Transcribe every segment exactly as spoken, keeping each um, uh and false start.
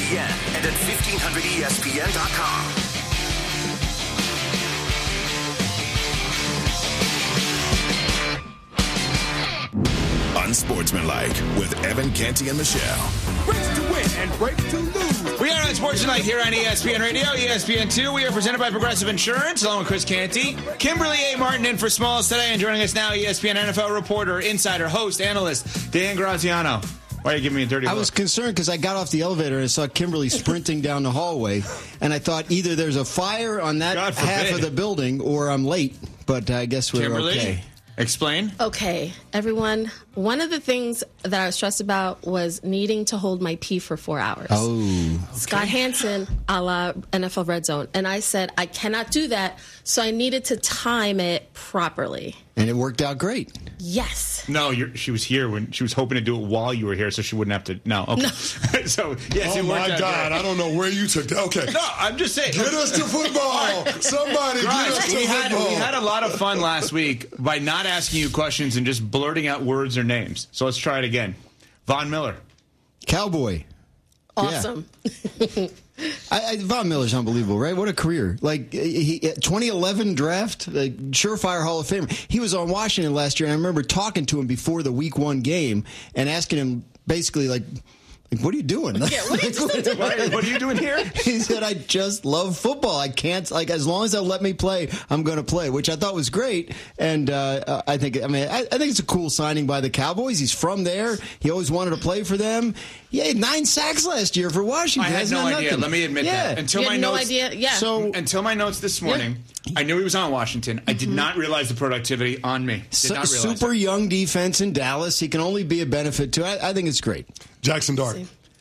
P N and at fifteen hundred E S P N dot com. Unsportsmanlike with Evan Canty and Michelle. Breaks to win and breaks to lose. We are on Unsportsmanlike here on E S P N Radio, E S P N two. We are presented by Progressive Insurance, along with Chris Canty. Kimberly A. Martin in for Smalls today, and joining us now, E S P N N F L reporter, insider, host, analyst, Dan Graziano. Why are you giving me a dirty look? I was concerned because I got off the elevator and I saw Kimberly sprinting down the hallway, and I thought either there's a fire on that half of the building or I'm late, but I guess we're Kimberly? okay. Explain. Okay, everyone. One of the things that I was stressed about was needing to hold my pee for four hours. Oh. Okay. Scott Hansen, a la N F L Red Zone. And I said, I cannot do that, so I needed to time it properly. And it worked out great. Yes. No, you're, she was here when she was hoping to do it while you were here, so she wouldn't have to. No, okay. No. So yes, oh it worked my out God, great. I don't know where you took that. Okay, no, I'm just saying. Get us to football. Somebody Guys, get us to we had, football. we had a lot of fun last week by not asking you questions and just blurting out words or names. So let's try it again. Von Miller. Cowboy. Awesome. Yeah. I, I, Von Miller's unbelievable, right? What a career. Like, he, twenty eleven draft, like, surefire Hall of Famer. He was on Washington last year, and I remember talking to him before the week one game and asking him basically, like, like what are you doing? Yeah, what are you doing? what, what are you doing here? He said, I just love football. I can't, like, as long as they'll let me play, I'm going to play, which I thought was great. And uh, I think, I mean, I, I think it's a cool signing by the Cowboys. He's from there. He always wanted to play for them. He had nine sacks last year for Washington. I had no idea. Nothing. Let me admit yeah. that. Until you my had no notes, idea? Yeah. So, until my notes this morning, yeah. I knew he was on Washington. I did mm-hmm. not realize the productivity on me. Did so, not realize super it. young defense in Dallas. He can only be a benefit to. I, I think it's great. Jackson Dart.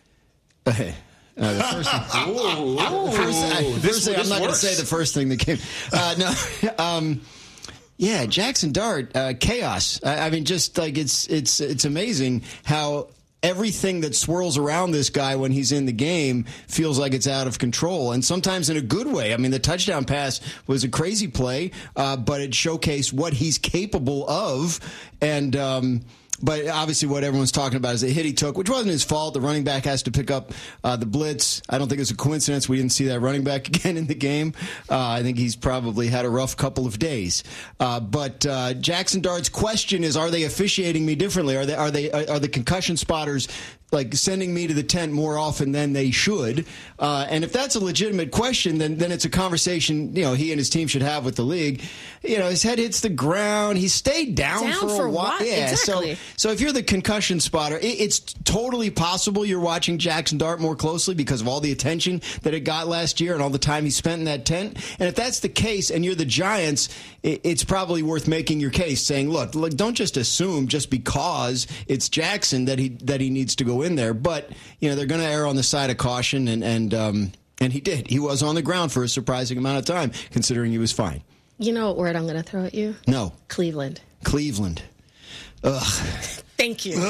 Uh, the first thing, ooh, ooh, first, I, first this, thing, this I'm not going to works. say the first thing that came. Uh, no, um, yeah, Jackson Dart, uh, chaos. I, I mean, just like it's it's it's amazing how everything that swirls around this guy when he's in the game feels like it's out of control, and sometimes in a good way. I mean, the touchdown pass was a crazy play, uh, but it showcased what he's capable of, and. Um, But obviously what everyone's talking about is the hit he took, which wasn't his fault. The running back has to pick up uh, the blitz. I don't think it's a coincidence we didn't see that running back again in the game. Uh, I think he's probably had a rough couple of days. Uh, but uh, Jackson Dart's question is, are they officiating me differently? Are they are they are the concussion spotters like sending me to the tent more often than they should? Uh, and if that's a legitimate question, then then it's a conversation, you know, he and his team should have with the league. You know, his head hits the ground. He stayed down, down for, for a while. What? Yeah, exactly. so so if you're the concussion spotter, it, it's totally possible you're watching Jackson Dart more closely because of all the attention that it got last year and all the time he spent in that tent. And if that's the case and you're the Giants, it, it's probably worth making your case, saying, look, look, don't just assume just because it's Jackson that he that he needs to go in there. But, you know, they're going to err on the side of caution, and and um, and he did. He was on the ground for a surprising amount of time, considering he was fine. You know what word I'm going to throw at you? No. Cleveland. Cleveland. Ugh. Thank you.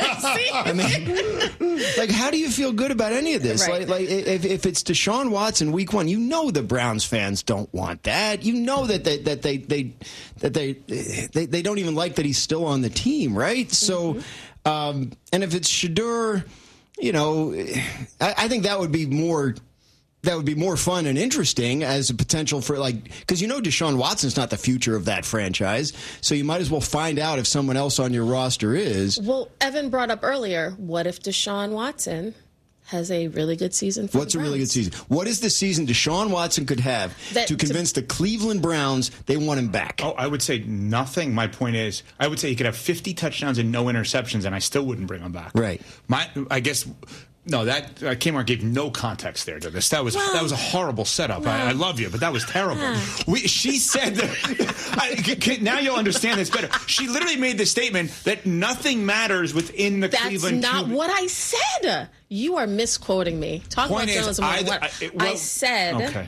I mean, like, how do you feel good about any of this? Right. Like, like if, if it's Deshaun Watson week one, you know the Browns fans don't want that. You know that they that they they that they they, they don't even like that he's still on the team, right? Mm-hmm. So, um, and if it's Shedeur, you know, I, I think that would be more. That would be more fun and interesting as a potential for, like, because you know Deshaun Watson's not the future of that franchise, so you might as well find out if someone else on your roster is. Well, Evan brought up earlier, what if Deshaun Watson has a really good season for What's the a really good Browns? season? What is the season Deshaun Watson could have That- to convince to- the Cleveland Browns they want him back? Oh, I would say nothing. My point is, I would say he could have fifty touchdowns and no interceptions, and I still wouldn't bring him back. Right. My, I guess. No, that uh, Kmart gave no context there to this. That was well, that was a horrible setup. well, I, I love you, but that was terrible. Uh, we, she said that. I, c- c- now you'll understand this better. She literally made the statement that nothing matters within the That's Cleveland. not Q B. what I said. You are misquoting me. Talk Point about is, journalism. I, one. I, it, well, I said, okay.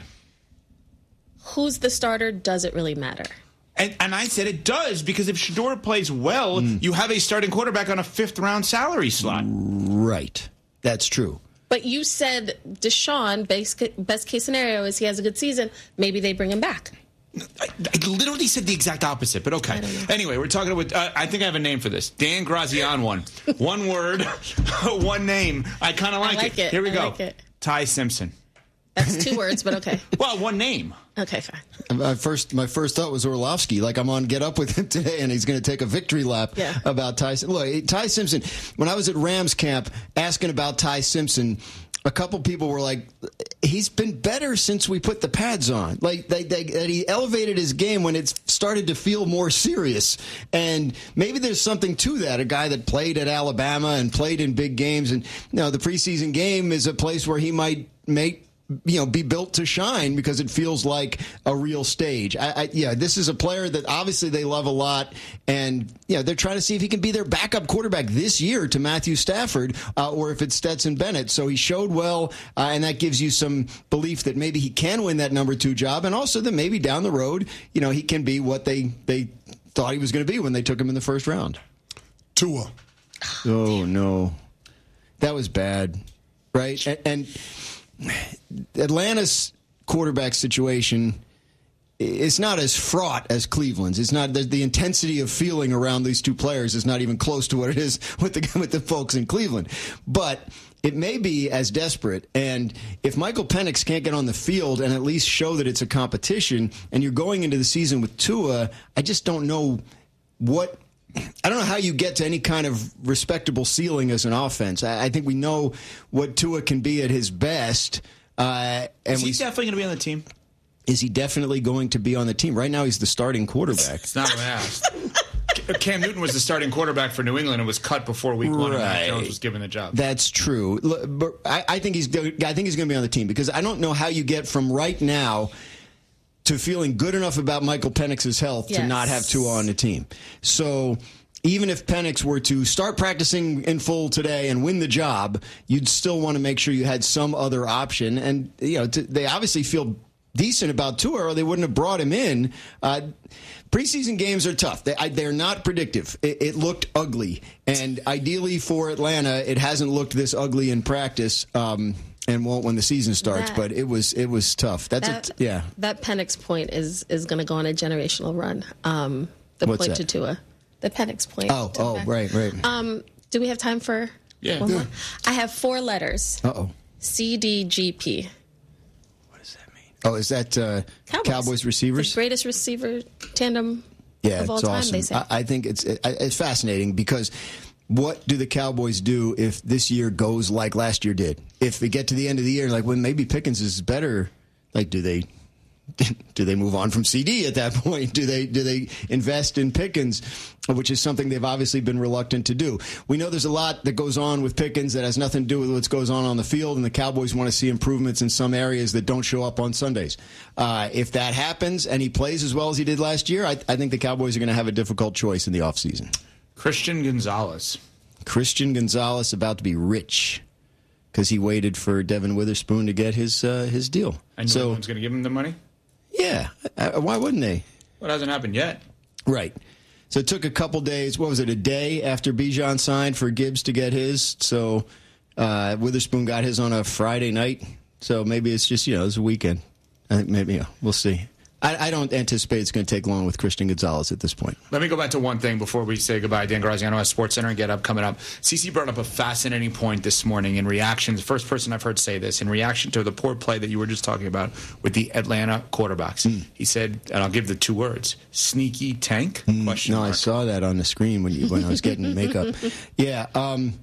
Who's the starter? Does it really matter? And, and I said it does, because if Shedeur plays well, Mm. you have a starting quarterback on a fifth round salary slot. Right. That's true. But you said Deshaun, best, best case scenario is he has a good season. Maybe they bring him back. I, I literally said the exact opposite, but okay. Anyway, we're talking with, uh, I think I have a name for this. Dan Graziano one. One word, one name. I kind of like, I like it. it. Here we I go. like it. Ty Simpson. That's two words, but okay. Well, one name. Okay, fine. My first, my first thought was Orlovsky. Like, I'm on Get Up with him today, and he's going to take a victory lap yeah. about Ty. Look, Ty Simpson. When I was at Rams camp asking about Ty Simpson, a couple people were like, "He's been better since we put the pads on." Like, they, they, that he elevated his game when it started to feel more serious. And maybe there's something to that. A guy that played at Alabama and played in big games, and you know, the preseason game is a place where he might make. You know, be built to shine because it feels like a real stage. I, I, yeah, this is a player that obviously they love a lot, and yeah, they're trying to see if he can be their backup quarterback this year to Matthew Stafford, uh, or if it's Stetson Bennett. So he showed well, uh, and that gives you some belief that maybe he can win that number two job, and also that maybe down the road, you know, he can be what they they thought he was going to be when they took him in the first round. Tua. Oh no, that was bad, right? and. and Atlanta's quarterback situation is not as fraught as Cleveland's. It's not the, the intensity of feeling around these two players is not even close to what it is with the with the folks in Cleveland. But it may be as desperate. And if Michael Penix can't get on the field and at least show that it's a competition, and you're going into the season with Tua, I just don't know what. I don't know how you get to any kind of respectable ceiling as an offense. I, I think we know what Tua can be at his best. Uh, and is he we, definitely going to be on the team? Is he definitely going to be on the team? Right now, he's the starting quarterback. It's not what I asked. Cam Newton was the starting quarterback for New England and was cut before week one, and Mac Jones was given the job. That's true. Look, but I, I think he's. I think he's going to be on the team because I don't know how you get from right now to feeling good enough about Michael Penix's health yes. to not have Tua on the team. So even if Penix were to start practicing in full today and win the job, you'd still want to make sure you had some other option. And you know, to, they obviously feel decent about Tua, or they wouldn't have brought him in. Uh, preseason games are tough. They, I, they're not predictive. It, it looked ugly, and ideally for Atlanta, it hasn't looked this ugly in practice. Um, And won't when the season starts, that, but it was it was tough. That's that, a, yeah. That Penix point is is going to go on a generational run. Um, the What's point that? to Tua, the Penix point. Oh, oh, right, right. Um, do we have time for Yeah. one Yeah. more? I have four letters. Uh oh. C D G P. What does that mean? Oh, is that uh, Cowboys. Cowboys receivers? The greatest receiver tandem Yeah, of all it's time. awesome. They say. I, I think it's it, it's fascinating because. What do the Cowboys do if this year goes like last year did? If they get to the end of the year, like when well, maybe Pickens is better, like do they do they move on from C D at that point? Do they do they invest in Pickens, which is something they've obviously been reluctant to do? We know there's a lot that goes on with Pickens that has nothing to do with what goes on on the field, and the Cowboys want to see improvements in some areas that don't show up on Sundays. Uh, if that happens and he plays as well as he did last year, I, I think the Cowboys are going to have a difficult choice in the offseason. Christian Gonzalez. Christian Gonzalez about to be rich because he waited for Devin Witherspoon to get his uh, his deal. And so, no one's going to give him the money? Yeah. Uh, why wouldn't they? Well, it hasn't happened yet. Right. So it took a couple days. What was it, a day after Bijan signed for Gibbs to get his? So uh, Witherspoon got his on a Friday night. So maybe it's just, you know, it's a weekend. I think maybe, yeah, we'll see. I, I don't anticipate it's going to take long with Christian Gonzalez at this point. Let me go back to one thing before we say goodbye. Dan Graziano at SportsCenter and Get Up coming up. CeCe brought up a fascinating point this morning in reaction. The first person I've heard say this in reaction to the poor play that you were just talking about with the Atlanta quarterbacks. Mm. He said, and I'll give the two words: sneaky tank? Mm. Question no, mark. I saw that on the screen when you when I was getting makeup. Yeah. Um,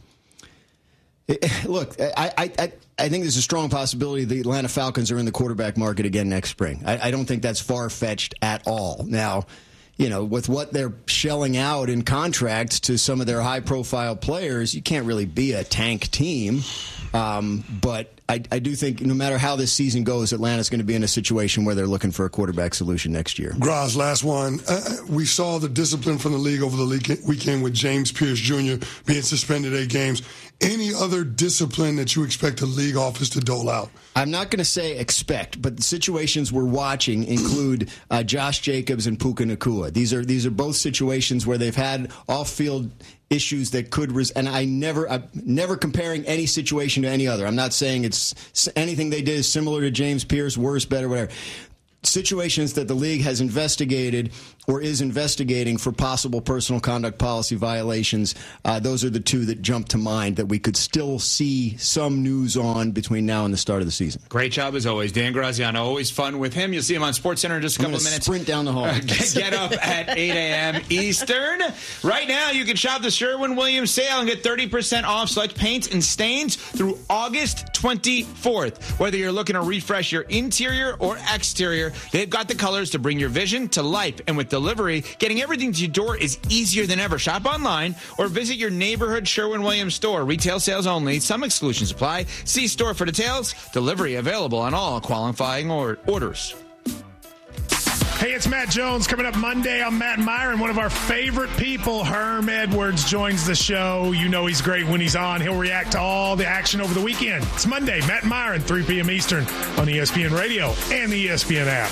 it, look, I. I, I I think there's a strong possibility the Atlanta Falcons are in the quarterback market again next spring. I, I don't think that's far-fetched at all. Now, you know, with what they're shelling out in contracts to some of their high-profile players, you can't really be a tank team. Um, but I, I do think no matter how this season goes, Atlanta's going to be in a situation where they're looking for a quarterback solution next year. Graz, last one. Uh, we saw the discipline from the league over the weekend with James Pierce Junior being suspended eight games. Any other discipline that you expect the league office to dole out? I'm not going to say expect, but the situations we're watching include uh, Josh Jacobs and Puka Nacua. These are these are both situations where they've had off-field issues that could res- and I never I'm never comparing any situation to any other. I'm not saying it's anything they did is similar to James Pierce, worse, better, whatever. Situations that the league has investigated or is investigating for possible personal conduct policy violations. Uh, those are the two that jump to mind that we could still see some news on between now and the start of the season. Great job as always. Dan Graziano, always fun with him. You'll see him on SportsCenter in just a couple of minutes. Sprint down the hall. Uh, get, get up at eight a.m. Eastern. Right now, you can shop the Sherwin-Williams sale and get thirty percent off select paints and stains through August twenty-fourth. Whether you're looking to refresh your interior or exterior, they've got the colors to bring your vision to life. And with delivery, getting everything to your door is easier than ever. Shop online or visit your neighborhood Sherwin-Williams store. Retail sales only. Some exclusions apply. See store for details. Delivery available on all qualifying or- orders. Hey, it's Matt Jones. Coming up Monday, I'm Matt Myron. One of our favorite people, Herm Edwards, joins the show. You know he's great when he's on. He'll react to all the action over the weekend. It's Monday, Matt Myron, three p.m. Eastern on E S P N Radio and the E S P N app.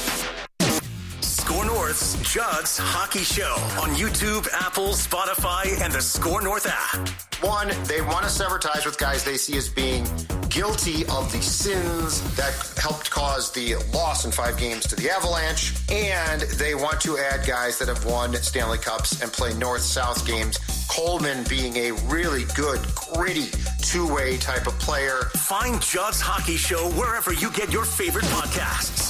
Score North's Judd's Hockey Show on YouTube, Apple, Spotify, and the Score North app. One, they want to sever ties with guys they see as being guilty of the sins that helped cause the loss in five games to the Avalanche, and they want to add guys that have won Stanley Cups and play North-South games, Coleman being a really good, gritty, two-way type of player. Find Judd's Hockey Show wherever you get your favorite podcasts.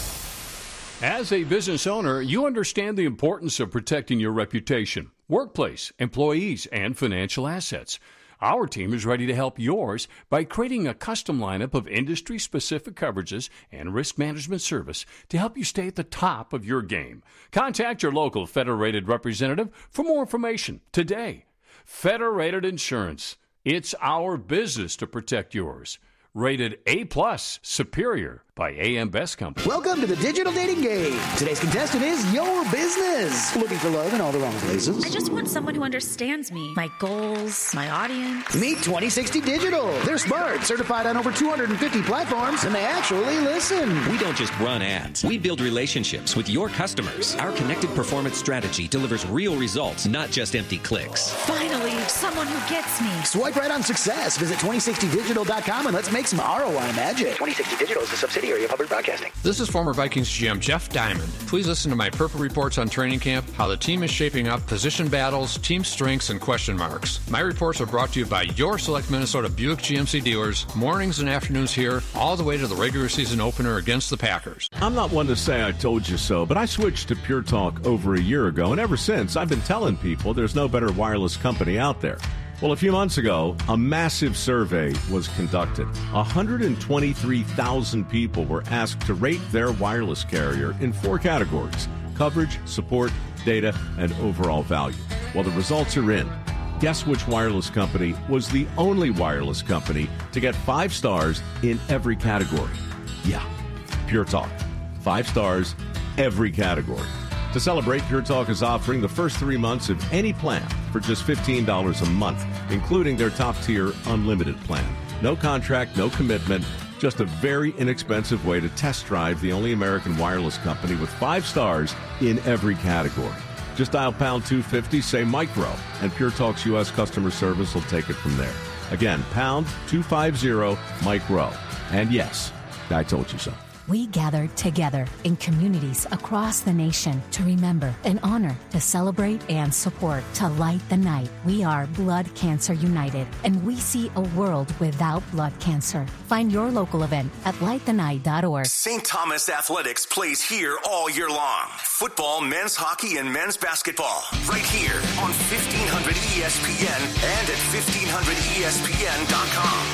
As a business owner, you understand the importance of protecting your reputation, workplace, employees, and financial assets. Our team is ready to help yours by creating a custom lineup of industry-specific coverages and risk management service to help you stay at the top of your game. Contact your local Federated representative for more information today. Federated Insurance. It's our business to protect yours. Rated A plus, superior by A M Best Company. Welcome to the digital dating game. Today's contestant is your business. Looking for love in all the wrong places. I just want someone who understands me, my goals, my audience. Meet twenty sixty Digital. They're smart, certified on over two hundred fifty platforms, and they actually listen. We don't just run ads. We build relationships with your customers. Our connected performance strategy delivers real results, not just empty clicks. Finally, someone who gets me. Swipe right on success. Visit twenty sixty digital dot com and let's make some R O I magic. twenty sixty Digital is a subsidiary of Hubbard Broadcasting. This is former Vikings G M Jeff Diamond. Please listen to my Purple Reports on training camp, how the team is shaping up, position battles, team strengths, and question marks. My reports are brought to you by your select Minnesota Buick G M C dealers, mornings and afternoons here, all the way to the regular season opener against the Packers. I'm not one to say I told you so, but I switched to Pure Talk over a year ago, and ever since, I've been telling people there's no better wireless company out there. Well, a few months ago, a massive survey was conducted. one hundred twenty-three thousand people were asked to rate their wireless carrier in four categories: coverage, support, data, and overall value. Well, the results are in. Guess which wireless company was the only wireless company to get five stars in every category? Yeah, Pure Talk. Five stars, every category. To celebrate, Pure Talk is offering the first three months of any plan for just fifteen dollars a month, including their top-tier unlimited plan. No contract, no commitment, just a very inexpensive way to test drive the only American wireless company with five stars in every category. Just dial pound two fifty, say micro, and Pure Talk's U S customer service will take it from there. Again, pound two fifty, micro. And yes, I told you so. We gather together in communities across the nation to remember and honor, to celebrate and support, to light the night. We are Blood Cancer United, and we see a world without blood cancer. Find your local event at light the night dot org. Saint Thomas Athletics plays here all year long. Football, men's hockey, and men's basketball. Right here on fifteen hundred E S P N and at fifteen hundred E S P N dot com.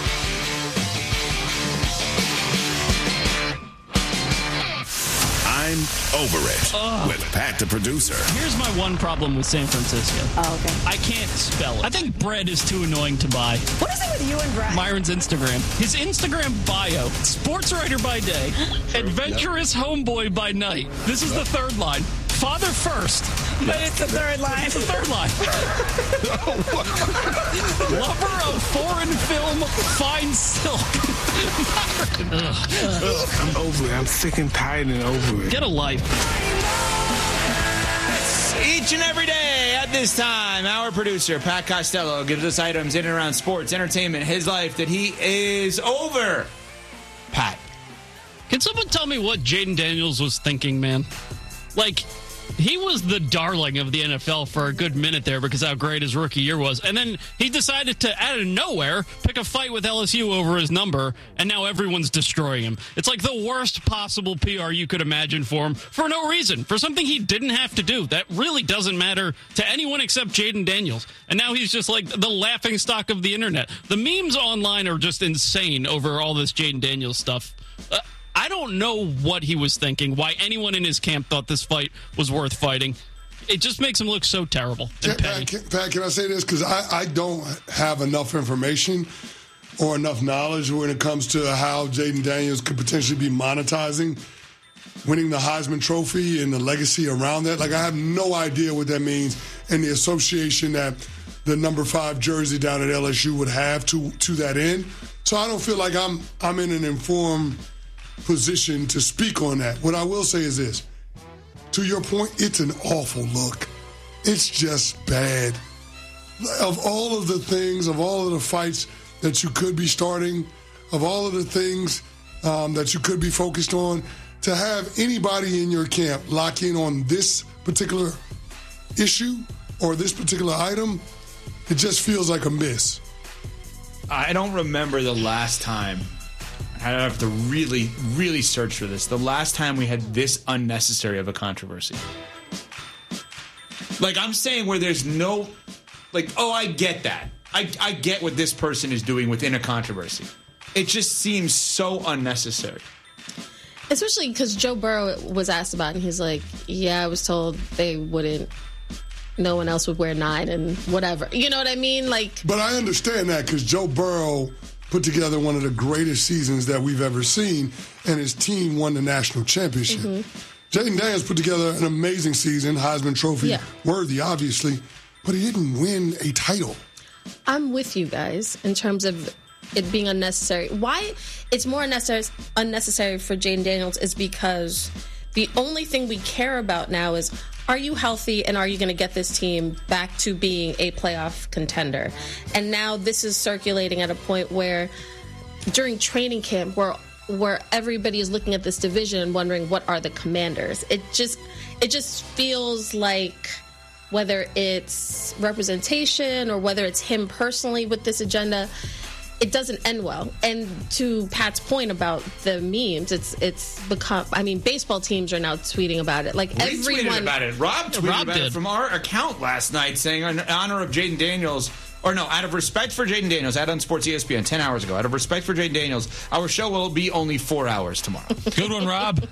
I'm Over It Ugh. with Pat the producer. Here's my one problem with San Francisco. Oh, okay. I can't spell it. I think bread is too annoying to buy. What is it with you and Brad? Myron's Instagram. His Instagram bio, sports writer by day, adventurous yep. homeboy by night. This is the third line. Father first. But it's the third line. It's the third line. Lover of foreign film, fine silk. Ugh. Ugh. I'm over it. I'm sick and tired and over it. Get a life. Each and every day at this time, our producer, Pat Costello, gives us items in and around sports, entertainment, his life that he is over. Pat. Can someone tell me what Jaden Daniels was thinking, man? Like, He was the darling of the N F L for a good minute there because how great his rookie year was. And then he decided to, out of nowhere, pick a fight with L S U over his number, and now everyone's destroying him. It's like the worst possible P R you could imagine for him for no reason, for something he didn't have to do. That really doesn't matter to anyone except Jaden Daniels. And now he's just like the laughing stock of the internet. The memes online are just insane over all this Jaden Daniels stuff. Uh, I don't know what he was thinking, why anyone in his camp thought this fight was worth fighting. It just makes him look so terrible. Can, Pat, can, Pat, can I say this? Because I, I don't have enough information or enough knowledge when it comes to how Jaden Daniels could potentially be monetizing winning the Heisman Trophy and the legacy around that. Like, I have no idea what that means and the association that the number five jersey down at L S U would have to to that end. So I don't feel like I'm I'm in an informed position to speak on that. What I will say is this. To your point, it's an awful look. It's just bad. Of all of the things, of all of the fights that you could be starting, of all of the things um, that you could be focused on, to have anybody in your camp lock in on this particular issue or this particular item, it just feels like a miss. I don't remember the last time. I have to really, really search for this. The last time we had this unnecessary of a controversy. Like, I'm saying where there's no... Like, oh, I get that. I, I get what this person is doing within a controversy. It just seems so unnecessary. Especially because Joe Burrow was asked about it, and he's like, yeah, I was told they wouldn't... No one else would wear nine and whatever. You know what I mean? Like, but I understand that because Joe Burrow put together one of the greatest seasons that we've ever seen, and his team won the national championship. Mm-hmm. Jaden Daniels put together an amazing season, Heisman Trophy yeah. worthy, obviously, but he didn't win a title. I'm with you guys in terms of it being unnecessary. Why it's more unnecessary, unnecessary for Jaden Daniels is because the only thing we care about now is, are you healthy and are you going to get this team back to being a playoff contender? And now this is circulating at a point where during training camp where where everybody is looking at this division and wondering what are the Commanders. It just it just feels like whether it's representation or whether it's him personally with this agenda, it doesn't end well. And to Pat's point about the memes, it's it's become. I mean, baseball teams are now tweeting about it. Like we everyone tweeted about it. Rob tweeted Rob about did. it from our account last night, saying in honor of Jaden Daniels, or no, out of respect for Jaden Daniels, at Unsports E S P N ten hours ago. Out of respect for Jaden Daniels, our show will be only four hours tomorrow. Good one, Rob.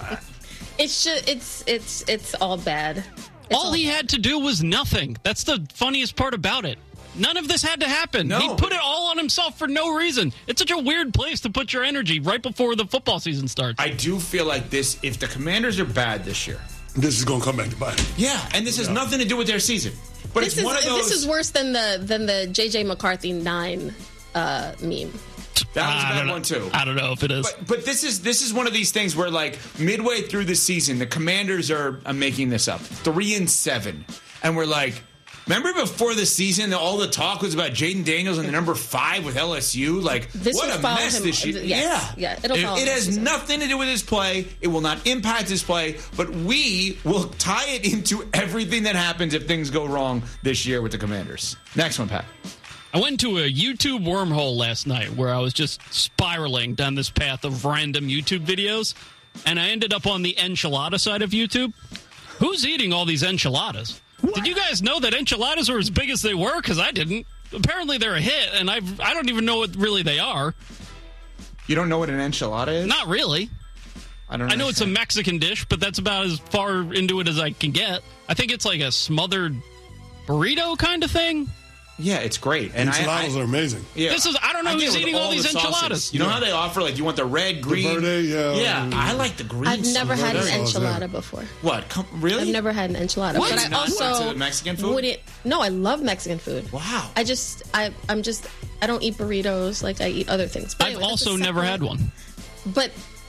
It's just it's it's it's all bad. It's all, all he bad. had to do was nothing. That's the funniest part about it. None of this had to happen. No. He put it all on himself for no reason. It's such a weird place to put your energy right before the football season starts. I do feel like this, if the Commanders are bad this year, this is going to come back to bite them. Yeah, and this has yeah. nothing to do with their season. But this it's is, one of those. This is worse than the than the J J McCarthy nine uh, meme. That was a bad know. one too. I don't know if it is. But, but this is this is one of these things where, like, midway through the season, the Commanders are. I'm making this up. Three and seven, and we're like. Remember before the season, all the talk was about Jaden Daniels and the number five with L S U? Like, this what a mess him, this year. Yes, yeah. yeah. It'll it, it has season. nothing to do with his play. It will not impact his play. But we will tie it into everything that happens if things go wrong this year with the Commanders. Next one, Pat. I went to a YouTube wormhole last night where I was just spiraling down this path of random YouTube videos, and I ended up on the enchilada side of YouTube. Who's eating all these enchiladas? What? Did you guys know that enchiladas were as big as they were? Because I didn't. Apparently they're a hit, and I've, I don't even know what really they are. You don't know what an enchilada is? Not really. I don't. I know it's a Mexican dish, but that's about as far into it as I can get. I think it's like a smothered burrito kind of thing. Yeah, it's great. And enchiladas I, I, are amazing. Yeah, this is. I don't know who's eating all, all these the enchiladas. You know yeah. how they offer, like, you want the red, green? The verde, yeah. Yeah, I like the green. I've never had an enchilada yeah. before. What? Come, really? I've never had an enchilada. What? But I also what, Mexican food? Wouldn't, no, I love Mexican food. Wow. I just, I, I'm just, I don't eat burritos like I eat other things. But I've anyway, also never had one. But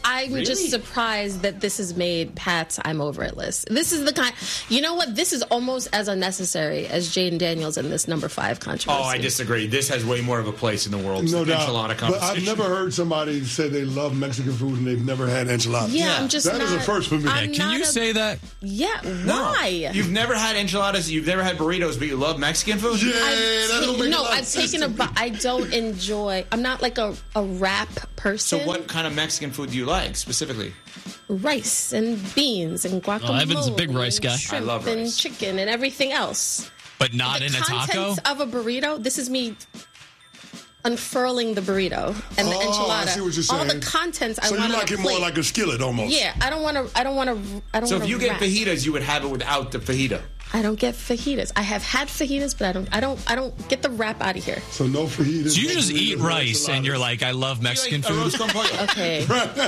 I'm Really? just surprised that this has made Pat's I'm over it list. This is the kind. You know what? This is almost as unnecessary as Jaden Daniels in this number five controversy. Oh, I disagree. This has way more of a place in the world. No doubt. Enchilada But conversation. I've never heard somebody say they love Mexican food and they've never had enchiladas. Yeah, I'm just That is not- a first for me. I'm Can not you a- say that? Yeah, No. why? You've never had enchiladas. You've never had burritos, but you love Mexican food. Yeah, I've that don't ta- make no, a lot of I've sense taken to a. me. bu- I don't enjoy. I'm not like a a wrap person. So, what kind of Mexican food do you like specifically? Rice and beans and guacamole. Oh, Evan's a big rice and guy. I Shrimp love and rice. chicken and everything else. But not the in a taco? contents of a burrito. This is me unfurling the burrito and the Oh, enchilada. I see what you're All the saying. contents. I So you want like on a it more plate. like a skillet almost. Yeah, I don't want to. I don't want to. I don't. So, wanna if you get wrap. fajitas, you would have it without the fajita. I don't get fajitas. I have had fajitas, but I don't. I don't. I don't get the wrap out of here. So no fajitas. So you no just burritos, eat no rice enchiladas. and you're like, I love Mexican You like arroz food. con pollo. Okay.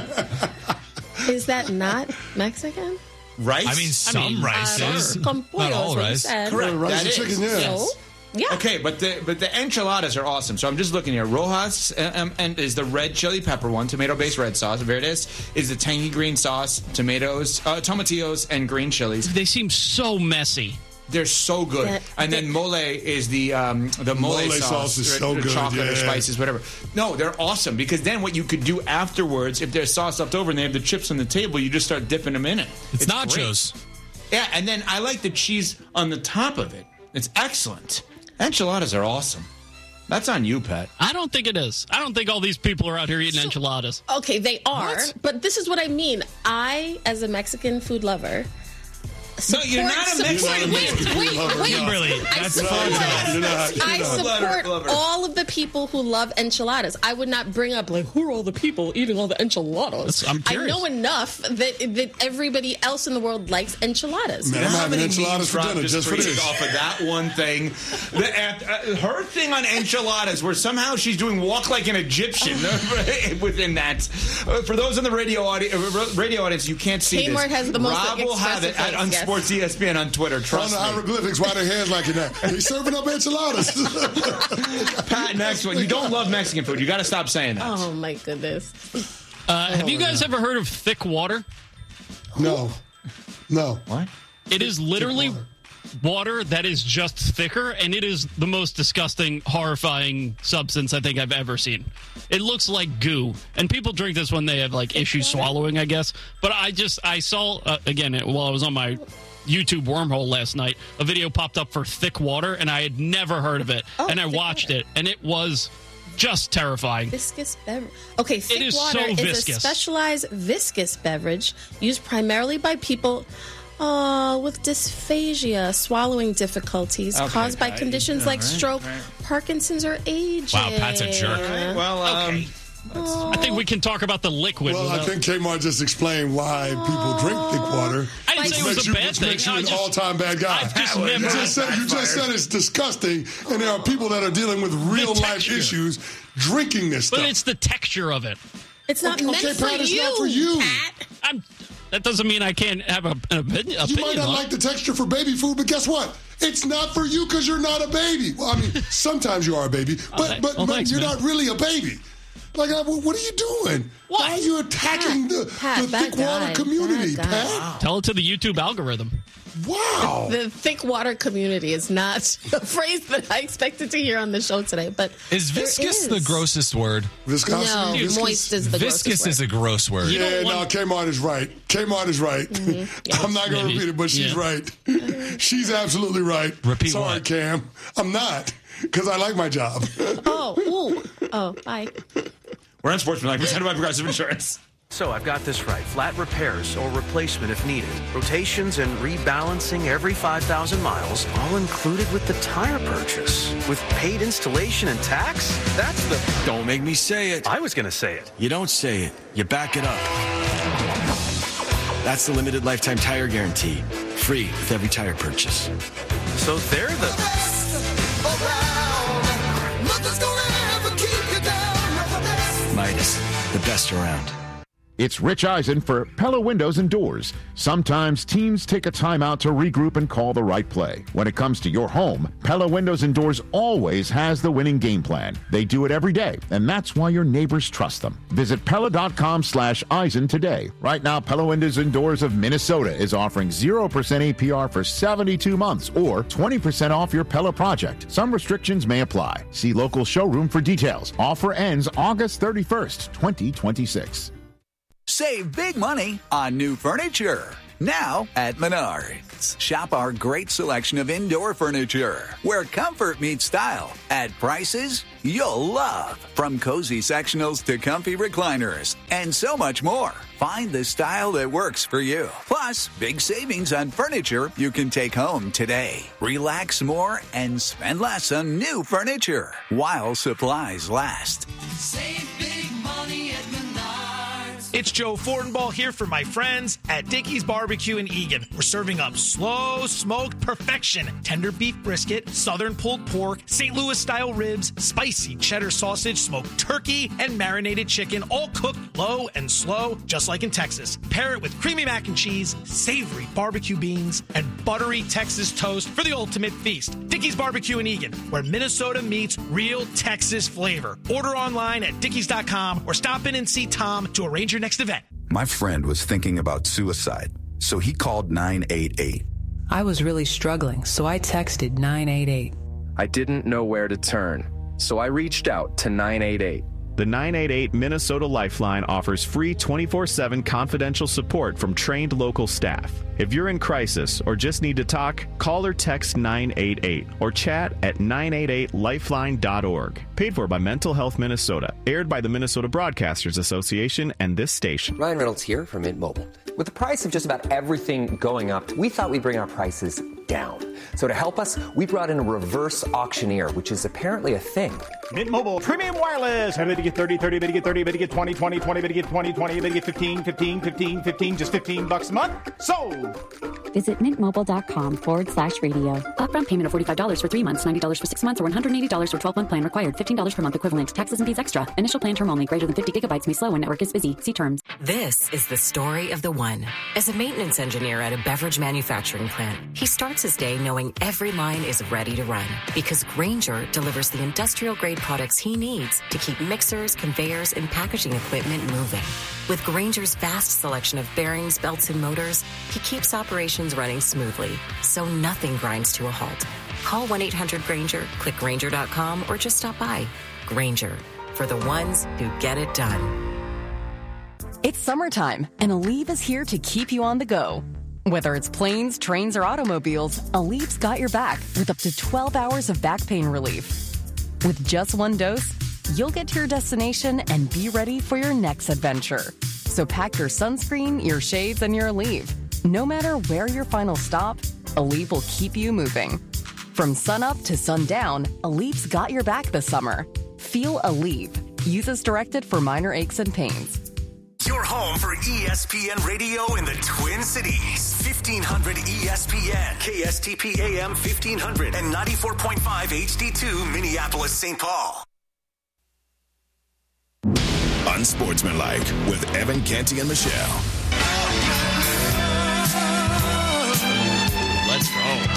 Is that not Mexican? Rice? I mean, some mean, rices. Arroz con pollo Not all is what you rice. said. Correct. rice That and is. chicken, yeah. So, yeah. Okay, but the but the enchiladas are awesome. So I'm just looking here. Rojas uh, um, and is the red chili pepper one, tomato-based red sauce. Verdes is the tangy green sauce, tomatoes, uh, tomatillos, and green chilies. They seem so messy. They're so good. Yeah, and then mole is the um, the mole, Mole sauce, sauce is or- so or good, chocolate or yeah. spices, whatever. No, they're awesome because then what you could do afterwards, if there's sauce left over and they have the chips on the table, you just start dipping them in it. It's, great. nachos. Yeah, and then I like the cheese on the top of it. It's excellent. Enchiladas are awesome. That's on you, Pat. I don't think it is. I don't think all these people are out here eating enchiladas. Okay, they are, but this is what I mean. I, as a Mexican food lover, No, you're not a support- Mexican wait, food wait, lover. wait. Kimberly, I that's support, fun. You're not. You're I not. support Love her, love her. all of the people who love enchiladas. I would not bring up like who are all the people eating all the enchiladas. That's- I'm I curious. know enough that that everybody else in the world likes enchiladas. Man, I'm having enchiladas for dinner just for this. Off of that one thing. The, uh, her thing on enchiladas, where somehow she's doing walk like an Egyptian within that. Uh, for those in the radio, audi- uh, radio audience, you can't see Kmart this. has the most Rob will have it expressive at face, yes. Unsports E S P N on Twitter. On Trust the me. hieroglyphics, why their hands like that? They serving up enchiladas. Pat, next one. You don't love Mexican food. You got to stop saying that. Oh my goodness. Uh, have you guys ever heard of thick water? no, no. What? It is literally water. water that is just thicker, and it is the most disgusting, horrifying substance I think I've ever seen. It looks like goo, and people drink this when they have like issues swallowing, I guess. But I just I saw uh, again while I was on my YouTube wormhole last night, a video popped up for thick water, and I had never heard of it, Oh, and I thick watched water. it, and it was just terrifying. Viscous beverage. Okay, thick is water so is a viscous. specialized viscous beverage used primarily by people uh, with dysphagia, swallowing difficulties Okay, caused by Pat, conditions all like right, stroke, right. Parkinson's, or aging. Wow, Pat's a jerk. All right, well, um, I think we can talk about the liquid. Well, I without- think Kmart just explained why people drink thick water. I didn't say it was Which a makes you- bad which thing. makes you I an just- all-time bad guy. I've just you never- just said you just said it's disgusting, and there are people that are dealing with real life texture. issues drinking this But stuff. it's the texture of it. It's not Okay, meant okay, for, Pat, it's you, not for you. Pat. I'm, that doesn't mean I can't have a, an opinion. You opinion might not on like it. the texture for baby food, but guess what? It's not for you because you're not a baby. Well, I mean, sometimes you are a baby, but Oh, but, well, but thanks, you're man. not really a baby. Like, uh, what are you doing? What? Why are you attacking Pat, the, Pat, the bad thick water guy, community, bad guy. Pat? Tell it to the YouTube algorithm. Wow. The thick water community is not a phrase that I expected to hear on the show today, but Is there viscous is. the grossest word? Viscosity? No, Viscous? moist is the Viscous grossest is a gross word. Yeah, don't no, want- Kmart is right. Kmart is right. I'm not going to Maybe. repeat it, but she's Yeah. right. She's absolutely right. Repeat Sorry, what? Cam. I'm not, because I like my job. word. Oh, ooh. Oh, bye. we're on Sportsmanlike, presented by Progressive Insurance. So I've got this right. Flat repairs or replacement if needed. Rotations and rebalancing every five thousand miles, all included with the tire purchase. With paid installation and tax? That's the... Don't make me say it. I was going to say it. You don't say it. You back it up. That's the limited lifetime tire guarantee. Free with every tire purchase. So they're the... Midas, the best around. It's Rich Eisen for Pella Windows and Doors. Sometimes teams take a timeout to regroup and call the right play. When it comes to your home, Pella Windows and Doors always has the winning game plan. They do it every day, and that's why your neighbors trust them. Visit Pella.com slash Eisen today. Right now, Pella Windows and Doors of Minnesota is offering zero percent A P R for seventy-two months or twenty percent off your Pella project. Some restrictions may apply. See local showroom for details. Offer ends August thirty-first, twenty twenty-six. Save big money on new furniture. Now at Menards. Shop our great selection of indoor furniture, where comfort meets style, at prices you'll love. From cozy sectionals to comfy recliners, and so much more. Find the style that works for you. Plus, big savings on furniture you can take home today. Relax more and spend less on new furniture while supplies last. Save big money at Menards. It's Joe Fortenbaugh here for my friends at Dickey's Barbecue in Eagan. We're serving up slow smoked perfection, tender beef brisket, southern pulled pork, Saint Louis style ribs, spicy cheddar sausage, smoked turkey, and marinated chicken, all cooked low and slow, just like in Texas. Pair it with creamy mac and cheese, savory barbecue beans, and buttery Texas toast for the ultimate feast. Dickey's Barbecue in Eagan, where Minnesota meets real Texas flavor. Order online at dickeys dot com or stop in and see Tom to arrange your next event. My friend was thinking about suicide, so he called nine eight eight. I was really struggling, so I texted nine eight eight. I didn't know where to turn, so I reached out to nine eight eight. The nine eight eight Minnesota Lifeline offers free twenty-four seven confidential support from trained local staff. If you're in crisis or just need to talk, call or text nine eight eight or chat at nine eight eight lifeline dot org. Paid for by Mental Health Minnesota. Aired by the Minnesota Broadcasters Association and this station. Ryan Reynolds here from Mint Mobile. With the price of just about everything going up, we thought we'd bring our prices down. So to help us, we brought in a reverse auctioneer, which is apparently a thing. Mint Mobile Premium Wireless. How to get thirty, thirty, better get thirty, better get twenty, twenty, twenty, better get twenty, twenty, better get fifteen, fifteen, fifteen, fifteen, just fifteen bucks a month. Sold! Visit mintmobile.com forward slash radio. Upfront payment of forty-five dollars for three months, ninety dollars for six months, or one hundred eighty dollars for twelve-month plan required. fifteen dollars per month equivalent. Taxes and fees extra. Initial plan term only. Greater than fifty gigabytes may slow when network is busy. See terms. This is the story of the one. As a maintenance engineer at a beverage manufacturing plant, he starts his day knowing every line is ready to run because Grainger delivers the industrial-grade products he needs to keep mixers, conveyors, and packaging equipment moving. With Grainger's vast selection of bearings, belts, and motors, he keeps operations running smoothly, so nothing grinds to a halt. Call one eight hundred Grainger, click Grainger dot com, or just stop by. Grainger, for the ones who get it done. It's summertime, and Aleve is here to keep you on the go. Whether it's planes, trains, or automobiles, Aleve's got your back with up to twelve hours of back pain relief. With just one dose, you'll get to your destination and be ready for your next adventure. So pack your sunscreen, your shades, and your Aleve. No matter where your final stop, Aleve will keep you moving. From sunup to sundown, Aleve's got your back this summer. Feel Aleve. Use as directed for minor aches and pains. Your home for E S P N Radio in the Twin Cities. fifteen hundred E S P N, K S T P A M fifteen hundred, and ninety-four point five H D two Minneapolis, Saint Paul. Unsportsmanlike with Evan Canty and Michelle. Let's go.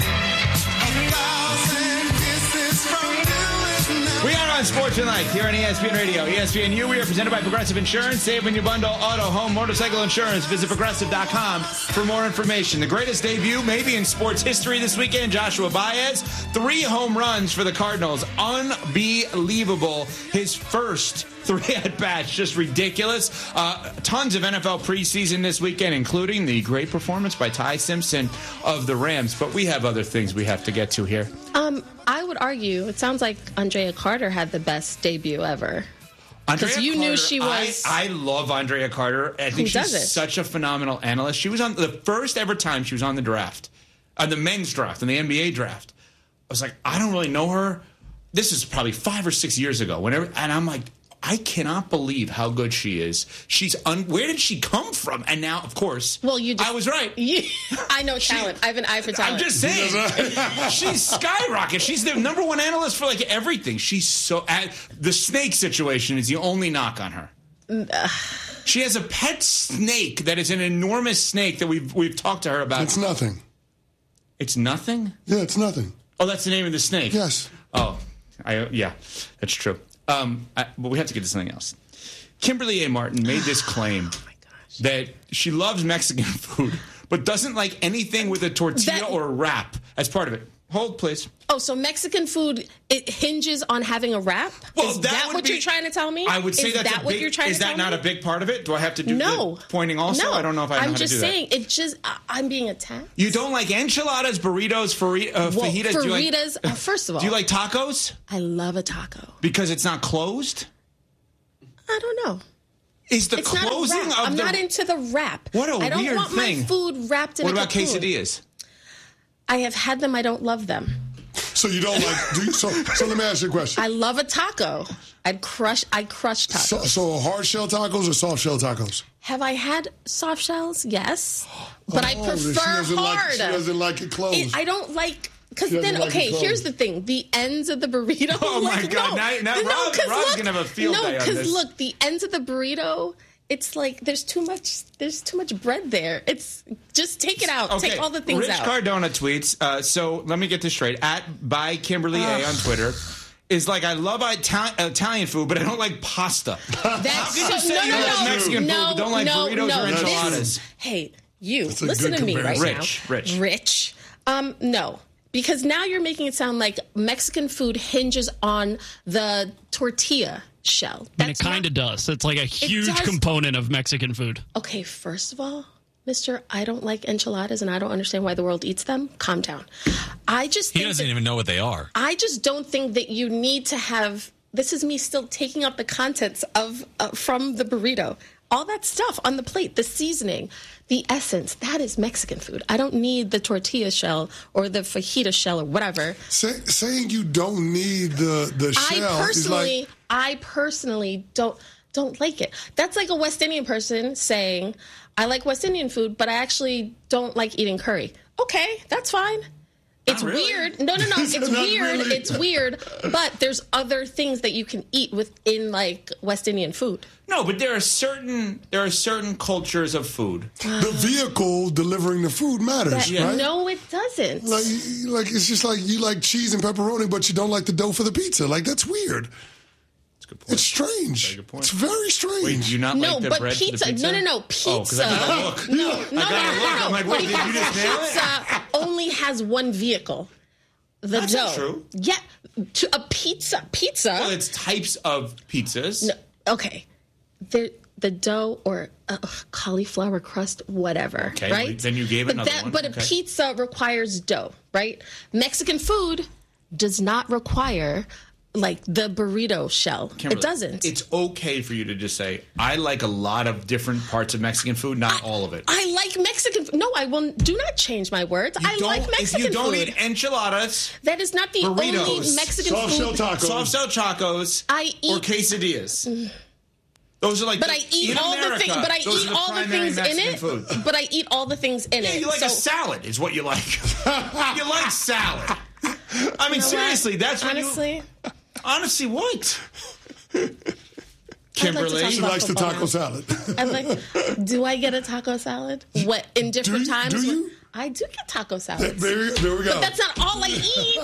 We are on Sportsmanlike here on E S P N Radio. E S P N U, we are presented by Progressive Insurance. Save when you bundle auto, home, motorcycle insurance. Visit progressive dot com for more information. The greatest debut maybe in sports history this weekend. Joshua Baez, three home runs for the Cardinals. Unbelievable. His first three at-bats, just ridiculous. Uh, tons of N F L preseason this weekend, including the great performance by Ty Simpson of the Rams. But we have other things we have to get to here. Um, I would argue, it sounds like Andrea Carter had the best debut ever. Because you Carter, knew she was... I, I love Andrea Carter. I think Who she's doesn't? such a phenomenal analyst. She was on the first ever time she was on the draft, on the men's draft, and the N B A draft. I was like, I don't really know her. This is probably five or six years ago. Whenever, and I'm like, I cannot believe how good she is. She's un- where did she come from? And now, of course, well, you just, I was right. You, I know talent. I have an eye for talent. I'm just saying, she's skyrocket. She's the number one analyst for like everything. She's so. Uh, the snake situation is the only knock on her. Uh, She has a pet snake that is an enormous snake that we've we've talked to her about. It's nothing. It's nothing? Yeah, it's nothing. Oh, that's the name of the snake? Yes. Oh, I, yeah, that's true. Um, I, but we have to get to something else. Kimberly A. Martin made this claim oh my gosh. that she loves Mexican food, but doesn't like anything with a tortilla That- or a wrap as part of it. Hold, please. Oh, so Mexican food, it hinges on having a wrap? Well, is that that, would what be- you're trying to tell me? I would say is that's that a what big, you're trying is to tell that not me? a big part of it? Do I have to do No. the pointing also? No. I don't know if I know I'm how to just do saying, that. it just, I, I'm being attacked. You don't like enchiladas, burritos, fari- uh, Well, fajitas? Do you like- fajitas, uh, first of all. Do you like tacos? I love a taco. Because it's not closed? I don't know. Is the it's closing not a wrap. of I'm the... not into the wrap. What a I don't weird want thing. my food wrapped in What a about cocoon. quesadillas? I have had them. I don't love them. So you don't like... Do you, so, so let me ask you a question. I love a taco. I'd crush. I crush tacos. So, so hard shell tacos or soft shell tacos? Have I had soft shells? Yes, but I Oh, prefer she doesn't hard. Like, she doesn't like it closed. It- I don't like because She doesn't then like okay. it closed. Here's the thing: the ends of the burrito. Oh, my like, God. No, Now- now no, Rob- 'cause Rob's look, gonna have a field no, day on because this. look, the ends of the burrito. It's like there's too much. There's too much bread there. It's just take it out. Okay. Take all the things Rich out. Cardona tweets, uh, so let me get this straight. At by Kimberly A on Twitter is like, I love Ita- Italian food, but I don't like pasta. That's How can you so, say no, you no, love no, Mexican no, food, but don't like no, burritos no, or this- enchiladas? Hey, you That's a listen good to me right comparison. Rich, now. Rich. Rich. Um, no. Because now you're making it sound like Mexican food hinges on the tortilla shell. I mean, it kind of does. It's like a huge does. component of Mexican food. Okay, first of all, mister, I don't like enchiladas and I don't understand why the world eats them. Calm down. I just He think doesn't that- even know what they are. I just don't think that you need to have. This is me still taking out the contents of uh, from the burrito. All that stuff on the plate, the seasoning, the essence, that is Mexican food. I don't need the tortilla shell or the fajita shell or whatever. Say, saying you don't need the, the shell I personally, is like... I personally don't don't like it. That's like a West Indian person saying, I like West Indian food, but I actually don't like eating curry. Okay, that's fine. It's Not really. weird. No, no, no. It's Not weird. really. It's weird. But there's other things that you can eat within like West Indian food. No, but there are certain there are certain cultures of food. The vehicle delivering the food matters, That- right? No, it doesn't. Like, like it's just like you like cheese and pepperoni, but you don't like the dough for the pizza. Like that's weird. That's a good point. It's strange. Very good point. It's very strange. Wait, do you not No, like the but bread pizza, for the pizza? no, no, no, Oh, 'cause pizza. I got a look. No, no, I no, got no, a look. no, I'm like, no. wait, did you just nail it? Pizza only has one vehicle. The That's dough. not true. Yeah, to a pizza. Pizza. Well, it's types of pizzas. No, okay. The the dough or uh, cauliflower crust, whatever. Okay, right? then you gave but another that, one. But Okay. a pizza requires dough, right? Mexican food does not require like the burrito shell. Kimberly, it doesn't. It's okay for you to just say, I like a lot of different parts of Mexican food, not all of it. I like Mexican food. No, I will do not change my words. You I don't- like Mexican If you don't food. eat enchiladas, That is not the burritos, only Mexican soft food. shell tacos, soft shell tacos, I or eat- quesadillas. Those are like, But the, I eat in all America, the things. But I those eat are the all the primary things in Mexican it. food. But I eat all the things in Yeah, it. you like so, a salad, is what you like. You like salad. I mean, You know seriously, what? that's what honestly. you. Honestly, what? I'd like Kimberly, to talk She about likes the football taco now. salad. I like. Do I get a taco salad? What in different do you- times? do when- you? I do get taco salads. there, there we go. But that's not all I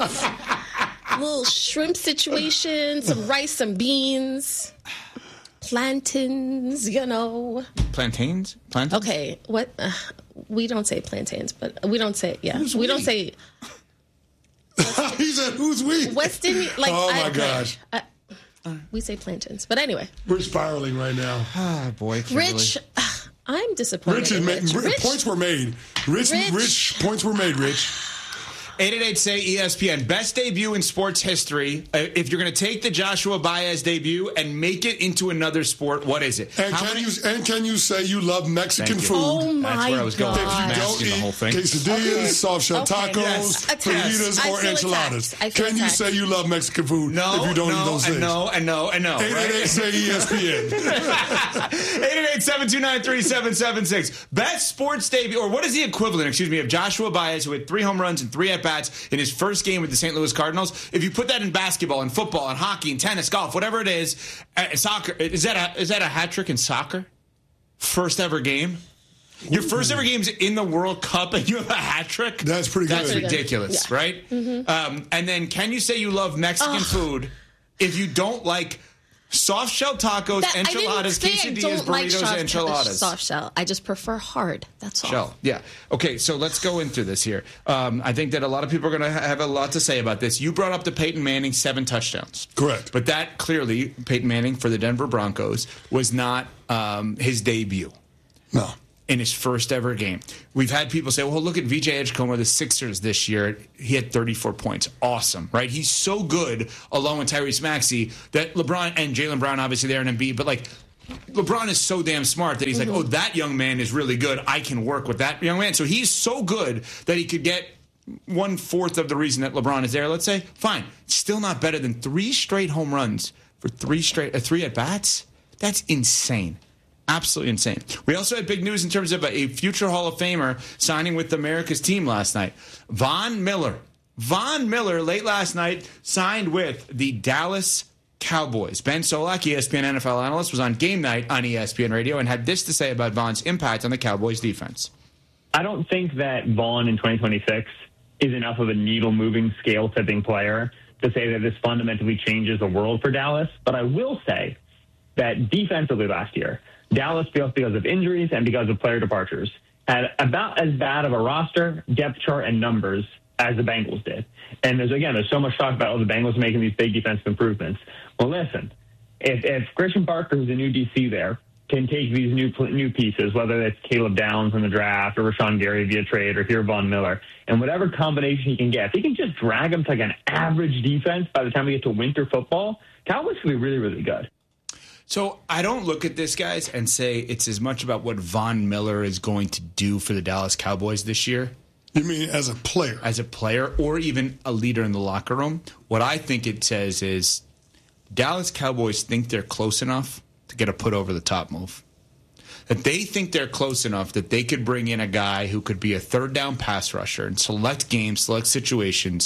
eat. Little shrimp situation, some rice, some beans, plantains. You know. plantains? Plantains? Okay, what? Uh, we don't say plantains, but we don't say yeah. Who's we don't we? say He said, "Who's we?" West Indian. Like oh my I, gosh, I, we say plantains, but anyway. we're spiraling right now. Ah, boy, Kimberly. Rich, I'm disappointed. Rich is in ma- Rich. Rich. Rich, Points were made. Rich, Rich. Rich, points were made. Rich. eight eight eight say E S P N. Best debut in sports history. Uh, if you're going to take the Joshua Baez debut and make it into another sport, what is it? And How can many- you and can you say you love Mexican Thank you. food? Oh my That's where I was going. God. I'm If you don't asking the whole eat thing. quesadillas, Okay. soft shell Okay. tacos, Yes. Attacked. fajitas, I or feel enchiladas, attacked. I feel can you attacked. say you love Mexican food No, if you don't no, eat those and things? no, and no, and no. eight eight eight say E S P N. eight eight eight, seven two nine, three seven seven six. Best sports debut, or what is the equivalent, excuse me, of Joshua Baez, who had three home runs and three at-bats in his first game with the Saint Louis Cardinals. If you put that in basketball and football and hockey and tennis, golf, whatever it is, uh, soccer, is that a, is that a hat trick in soccer? first ever game. Your first ever game's in the World Cup and you have a hat trick? That's pretty good. That's Pretty ridiculous, yeah. right? Mm-hmm. Um, and then can you say you love Mexican Ugh. food if you don't like soft shell tacos, That- enchiladas, I didn't say I quesadillas, don't like burritos, soft- enchiladas? Soft shell. I just prefer hard. That's all. Shell, yeah. Okay, so let's go into this here. Um, I think that a lot of people are going to have a lot to say about this. You brought up the Peyton Manning seven touchdowns. Correct. But that clearly, Peyton Manning for the Denver Broncos, was not um, his debut. No. In his first ever game. We've had people say, well, look at V J Edgecombe of the Sixers this year. He had thirty-four points. Awesome, right? He's so good, along with Tyrese Maxey, that LeBron and Jaylen Brown, obviously, they're in Embiid, but like, LeBron is so damn smart that he's Mm-hmm. like, oh, that young man is really good. I can work with that young man. So he's so good that he could get one fourth of the reason that LeBron is there, let's say. Fine. Still not better than three straight home runs for three straight, uh, three at-bats. That's insane. Absolutely insane. We also had big news in terms of a future Hall of Famer signing with America's team last night. Von Miller. Von Miller, late last night, signed with the Dallas Cowboys. Ben Solak, E S P N N F L analyst, was on Game Night on E S P N Radio and had this to say about Von's impact on the Cowboys defense. I don't think that Vaughn in twenty twenty-six is enough of a needle-moving, scale-tipping player to say that this fundamentally changes the world for Dallas. But I will say that defensively last year, Dallas, both because of injuries and because of player departures, had about as bad of a roster, depth chart, and numbers as the Bengals did. And there's, again, there's so much talk about, oh, the Bengals making these big defensive improvements. Well, listen, if, if Christian Parker, who's the new D C there, can take these new new pieces, whether it's Caleb Downs in the draft or Rashawn Gary via trade or here Von Miller, and whatever combination he can get, if he can just drag them to like an average defense by the time we get to winter football, Cowboys can be really, really good. So I don't look at this, guys, and say it's as much about what Von Miller is going to do for the Dallas Cowboys this year. You mean as a player? As a player or even a leader in the locker room. What I think it says is Dallas Cowboys think they're close enough to get a put over the top move. That they think they're close enough that they could bring in a guy who could be a third down pass rusher in select games, select situations,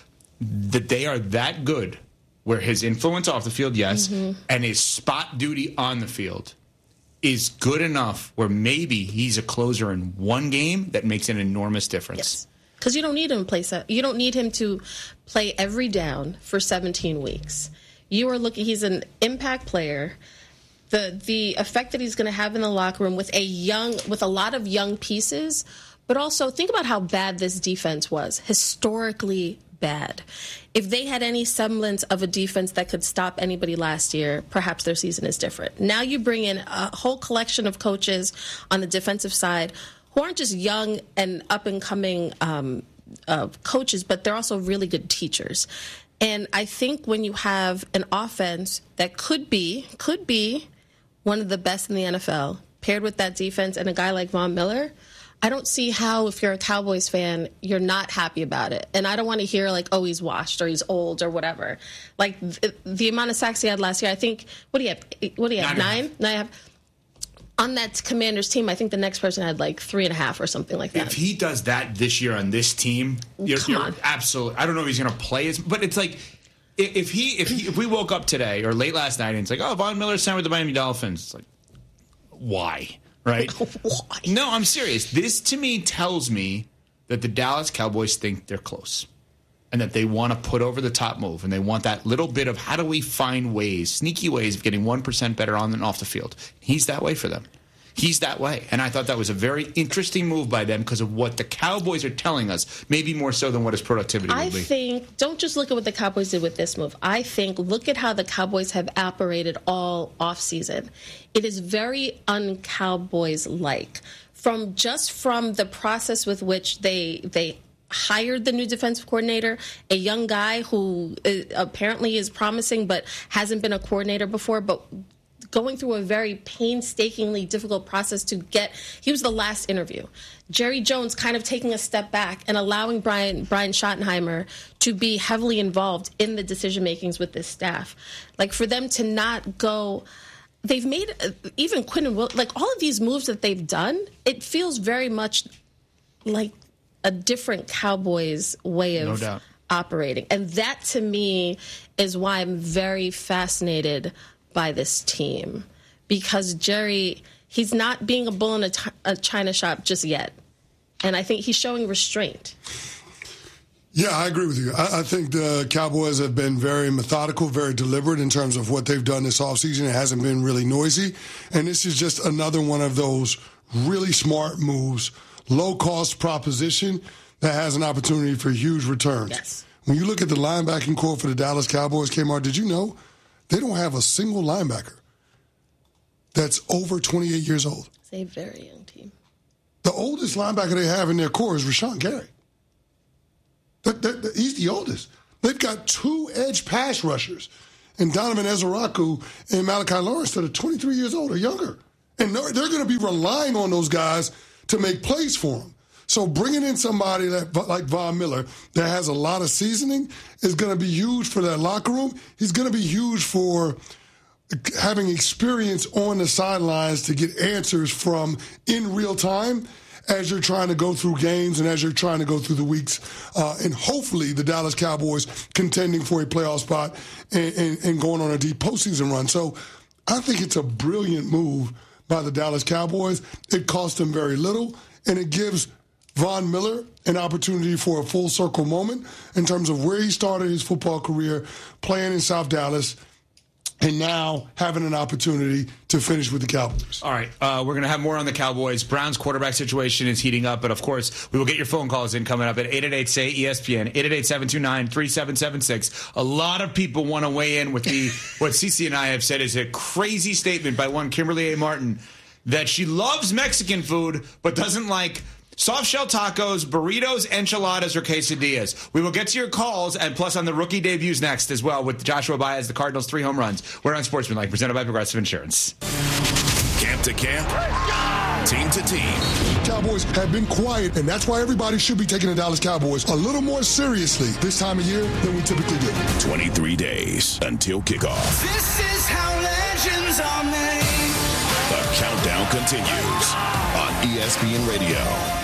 that they are that good where his influence off the field, yes, mm-hmm. and his spot duty on the field is good enough where maybe he's a closer in one game that makes an enormous difference. Yes. Because you don't need him to play. Se- you don't need him to play every down for seventeen weeks. You are looking. He's an impact player. The the effect that he's going to have in the locker room with a young, with a lot of young pieces, but also think about how bad this defense was, historically bad. If they had any semblance of a defense that could stop anybody last year, perhaps their season is different. Now you bring in a whole collection of coaches on the defensive side who aren't just young and up-and-coming um, uh, coaches, but they're also really good teachers. And I think when you have an offense that could be, could be one of the best in the N F L, paired with that defense and a guy like Von Miller, I don't see how, if you're a Cowboys fan, you're not happy about it. And I don't want to hear, like, oh, he's washed or he's old or whatever. Like, the, the amount of sacks he had last year, I think, what do you have? What do you have, nine? Nine? Nine have. On that Commanders team, I think the next person had, like, three and a half or something like that. If he does that this year on this team, you're, Come you're on. absolutely, I don't know if he's going to play his, but it's like, if he, if he, if we woke up today or late last night and it's like, oh, Von Miller signed with the Miami Dolphins, it's like, why? Right? Why? No, I'm serious. This, to me, tells me that the Dallas Cowboys think they're close and that they want to put over the top move and they want that little bit of how do we find ways, sneaky ways of getting one percent better on and off the field. He's that way for them. He's that way. And I thought that was a very interesting move by them because of what the Cowboys are telling us, maybe more so than what his productivity I will be. I think, don't just look at what the Cowboys did with this move. I think, look at how the Cowboys have operated all offseason. It is very un-Cowboys-like. From just from the process with which they they hired the new defensive coordinator, a young guy who is, apparently is promising but hasn't been a coordinator before, but going through a very painstakingly difficult process to get, he was the last interview. Jerry Jones kind of taking a step back and allowing Brian Brian Schottenheimer to be heavily involved in the decision makings with this staff. Like, for them to not go, they've made, even Quinn and Will, like all of these moves that they've done, it feels very much like a different Cowboys way of No doubt. operating. And that, to me, is why I'm very fascinated by this team, because Jerry, he's not being a bull in a, t- a china shop just yet. And I think he's showing restraint. Yeah, I agree with you. I, I think the Cowboys have been very methodical, very deliberate in terms of what they've done this offseason. It hasn't been really noisy. And this is just another one of those really smart moves, low-cost proposition that has an opportunity for huge returns. Yes. When you look at the linebacking core for the Dallas Cowboys, Kmart, did you know they don't have a single linebacker that's over twenty-eight years old? It's a very young team. The oldest linebacker they have in their core is Rashawn Gary. That, that, that, he's the oldest. They've got two edge pass rushers, and Donovan Ezeraku and Malachi Lawrence that are twenty-three years old or younger. And they're, they're going to be relying on those guys to make plays for them. So bringing in somebody that, like Von Miller that has a lot of seasoning is going to be huge for that locker room. He's going to be huge for having experience on the sidelines to get answers from in real time as you're trying to go through games and as you're trying to go through the weeks. Uh, and hopefully the Dallas Cowboys contending for a playoff spot and, and, and going on a deep postseason run. So I think it's a brilliant move by the Dallas Cowboys. It cost them very little, and it gives Von Miller an opportunity for a full circle moment in terms of where he started his football career, playing in South Dallas, and now having an opportunity to finish with the Cowboys. All right, uh, we're going to have more on the Cowboys. Browns quarterback situation is heating up, but of course, we will get your phone calls in coming up at eight eight eight, S A Y, E S P N, eight eight eight, seven two nine, three seven seven six. A lot of people want to weigh in with the what Cece and I have said is a crazy statement by one Kimberly A. Martin that she loves Mexican food but doesn't like soft shell tacos, burritos, enchiladas, or quesadillas. We will get to your calls, and plus on the rookie debuts next as well with Joshua Baez, the Cardinals' three home runs. We're on Sportsmanlike, presented by Progressive Insurance. Camp to camp, team to team. Cowboys have been quiet, and that's why everybody should be taking the Dallas Cowboys a little more seriously this time of year than we typically do. twenty-three days until kickoff. This is how legends are made. The countdown continues on E S P N Radio.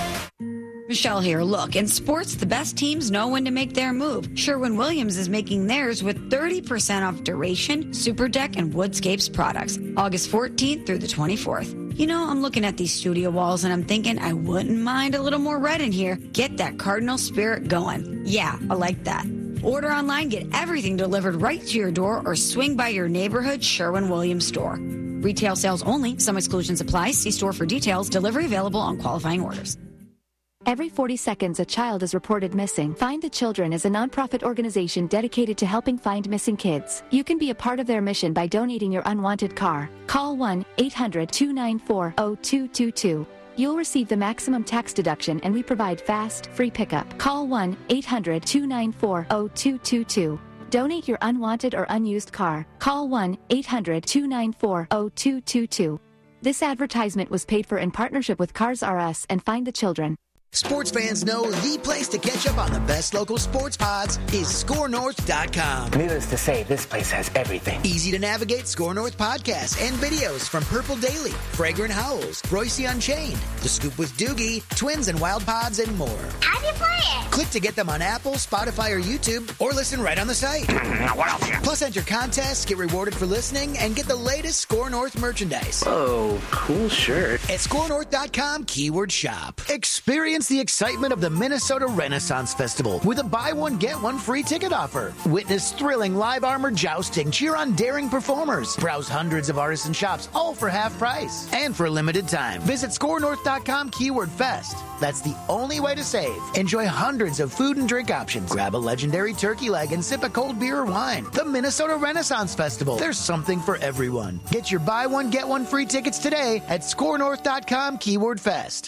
Michelle here. Look, in sports, the best teams know when to make their move. Sherwin-Williams is making theirs with thirty percent off Duration, Super Deck, and Woodscapes products. August fourteenth through the twenty-fourth. You know, I'm looking at these studio walls and I'm thinking I wouldn't mind a little more red in here. Get that Cardinal spirit going. Yeah, I like that. Order online, get everything delivered right to your door, or swing by your neighborhood Sherwin-Williams store. Retail sales only. Some exclusions apply. See store for details. Delivery available on qualifying orders. Every forty seconds, a child is reported missing. Find the Children is a nonprofit organization dedicated to helping find missing kids. You can be a part of their mission by donating your unwanted car. Call one eight hundred, two nine four, zero two two two. You'll receive the maximum tax deduction, and we provide fast, free pickup. Call one eight hundred, two nine four, zero two two two. Donate your unwanted or unused car. Call one eight hundred, two nine four, zero two two two. This advertisement was paid for in partnership with Cars R Us and Find the Children. Sports fans know the place to catch up on the best local sports pods is score north dot com. Needless to say, this place has everything. Easy to navigate Score North podcasts and videos from Purple Daily, Fragrant Howls, Royce Unchained, The Scoop with Doogie, Twins and Wild Pods, and more. How'd you play it? Click to get them on Apple, Spotify, or YouTube, or listen right on the site. What else? Plus, enter contests, get rewarded for listening, and get the latest Score North merchandise. Oh, cool shirt. At score north dot com, keyword shop. Experience the excitement of the Minnesota Renaissance Festival with a buy one, get one free ticket offer. Witness thrilling live armor jousting, cheer on daring performers, browse hundreds of artisan shops, all for half price. And for a limited time, visit score north dot com, keyword fest. That's the only way to save. Enjoy hundreds of food and drink options. Grab a legendary turkey leg and sip a cold beer or wine. The Minnesota Renaissance Festival. There's something for everyone. Get your buy one, get one free tickets today at score north dot com, keyword fest.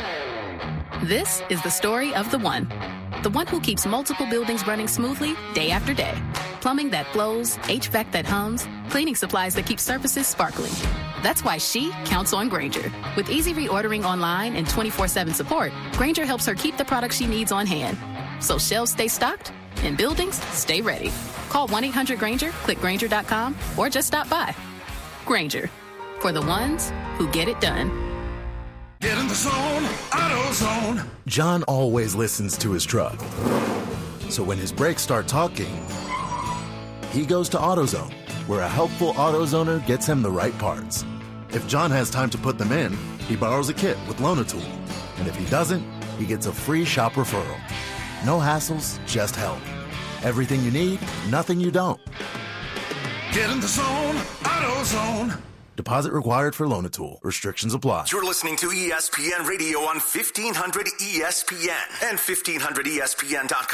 This is the story of the one. The one who keeps multiple buildings running smoothly day after day. Plumbing that flows, H V A C that hums, cleaning supplies that keep surfaces sparkling. That's why she counts on Grainger. With easy reordering online and twenty-four seven support, Grainger helps her keep the products she needs on hand. So shelves stay stocked and buildings stay ready. Call one eight hundred Grainger, click Grainger dot com, or just stop by. Grainger, for the ones who get it done. Get in the zone, AutoZone. John always listens to his truck. So when his brakes start talking, he goes to AutoZone, where a helpful AutoZoner gets him the right parts. If John has time to put them in, he borrows a kit with Loaner Tool. And if he doesn't, he gets a free shop referral. No hassles, just help. Everything you need, nothing you don't. Get in the zone, AutoZone. Deposit required for Loaner Tool. Restrictions apply. You're listening to E S P N Radio on fifteen hundred E S P N and fifteen hundred E S P N dot com.